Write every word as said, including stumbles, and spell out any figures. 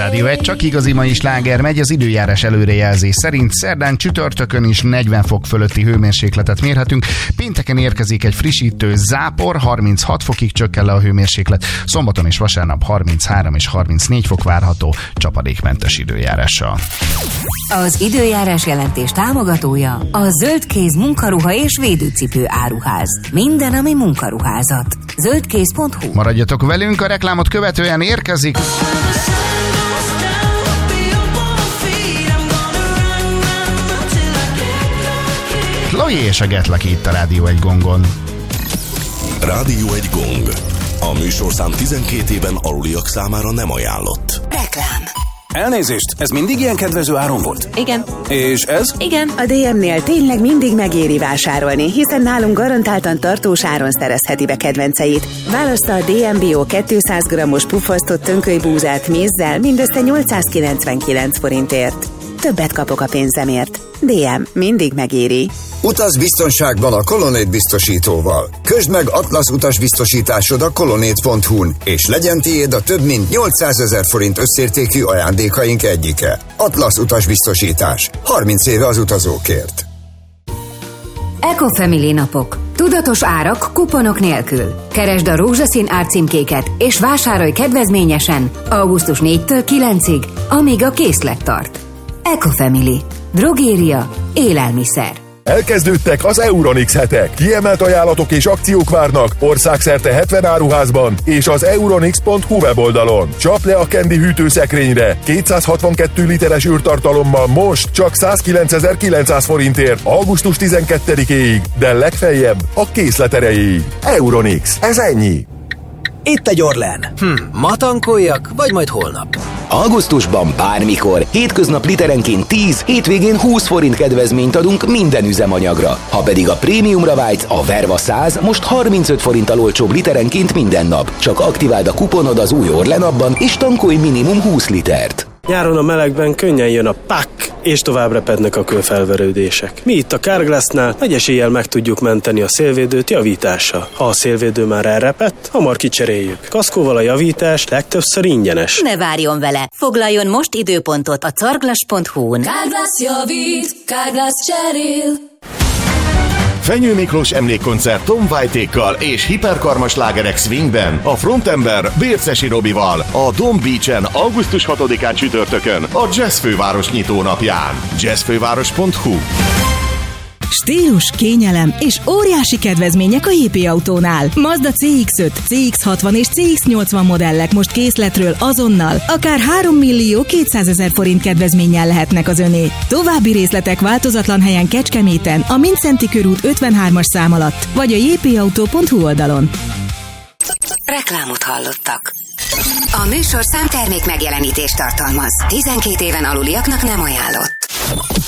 Rádió egy, csak igazi mai sláger megy, az időjárás előrejelzés szerint szerdán csütörtökön is negyven fok fölötti hőmérsékletet mérhetünk, pénteken érkezik egy frissítő zápor, harminchat fokig csökken le a hőmérséklet, szombaton és vasárnap harminchárom és harmincnégy fok várható csapadékmentes időjárással. Az időjárás jelentés támogatója a Zöldkéz munkaruha és védőcipő áruház. Minden, ami munkaruházat. zöldkéz pont hu. Maradjatok velünk, a reklámot követően érkezik Chloe és a Get Lucky itt a Rádió egy gongon. Rádió egy gong. A műsorszám tizenkét éven aluliak számára nem ajánlott. Reklám. Elnézést, ez mindig ilyen kedvező áron volt? Igen. És ez? Igen. A dé em-nél tényleg mindig megéri vásárolni, hiszen nálunk garantáltan tartós áron szerezheti be kedvenceit. Választa a dé em Bio kétszáz grammos puffasztott tönkölybúzát mézzel mindössze nyolcszázkilencvenkilenc forintért. Többet kapok a pénzemért. dé em mindig megéri. Utaz biztonságban a Colonnade biztosítóval. Közd meg Atlasz utasbiztosításod a colonnade pont hu-n, és legyen tiéd a több mint nyolcszázezer forint összértékű ajándékaink egyike. Atlasz utasbiztosítás. harminc éve az utazókért. Ecofamily napok. Tudatos árak kuponok nélkül. Keresd a rózsaszín árcímkéket és vásárolj kedvezményesen augusztus négyedikétől kilencedikéig, amíg a készlet tart. Ecofamily. Drogéria. Élelmiszer. Elkezdődtek az Euronix hetek. Kiemelt ajánlatok és akciók várnak országszerte hetven áruházban és az euronix pont hu weboldalon. Csap le a Candy hűtőszekrényre kétszázhatvankettő literes űrtartalommal most csak százkilencezer-kilencszáz forintért augusztus tizenkettedikéig, de legfeljebb a készlet erejéig. Euronix. Ez ennyi. Itt egy Orlen. Hm, ma tankoljak, vagy majd holnap? Augusztusban bármikor, hétköznap literenként tíz, hétvégén húsz forint kedvezményt adunk minden üzemanyagra. Ha pedig a prémiumra vágysz, a Verva száz most harmincöt forinttal olcsóbb literenként minden nap. Csak aktiváld a kuponod az új Orlen appban, és tankolj minimum húsz litert. Nyáron a melegben könnyen jön a pak, és tovább repednek a kőfelverődések. Mi itt a Carglassnál nagy eséllyel meg tudjuk menteni a szélvédőt javítással. Ha a szélvédő már elrepett, hamar kicseréljük. Kaszkóval a javítás legtöbbször ingyenes. Ne várjon vele! Foglaljon most időpontot a carglass pont hu-n. Carglass javít, Carglass cserél. Fenyő Miklós emlékkoncert Tom White-ékkal és hiperkarmas slágerek swingben, a frontember Bércesi Robival, a Dome Beach-en augusztus hatodikán csütörtökön, a Jazz Főváros nyitónapján. jazz főváros pont hu. Stílus, kényelem és óriási kedvezmények a jé pé Autónál. Mazda cé iksz öt, cé iksz hatvan és cé iksz nyolcvan modellek most készletről azonnal, akár három millió kétszázezer forint kedvezménnyel lehetnek az öné. További részletek változatlan helyen Kecskeméten, a Mindszenty körút ötvenhármas szám alatt, vagy a jé pé autó pont hu oldalon. Reklámot hallottak. A műsorszám termék megjelenítést tartalmaz. tizenkét éven aluliaknak nem ajánlott.